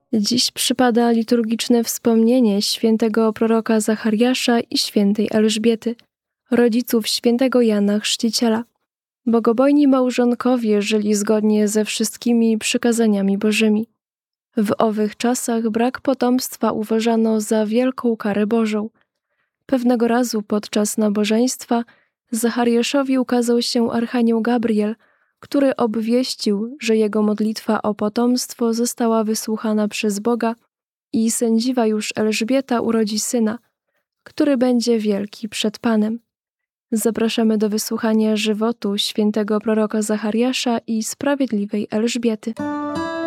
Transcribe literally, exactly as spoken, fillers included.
Dziś przypada liturgiczne wspomnienie świętego proroka Zachariasza i świętej Elżbiety, rodziców świętego Jana Chrzciciela. Bogobojni małżonkowie żyli zgodnie ze wszystkimi przykazaniami bożymi. W owych czasach brak potomstwa uważano za wielką karę Bożą. Pewnego razu podczas nabożeństwa Zachariaszowi ukazał się archanioł Gabriel, który obwieścił, że jego modlitwa o potomstwo została wysłuchana przez Boga i sędziwa już Elżbieta urodzi syna, który będzie wielki przed Panem. Zapraszamy do wysłuchania żywotu świętego proroka Zachariasza i sprawiedliwej Elżbiety.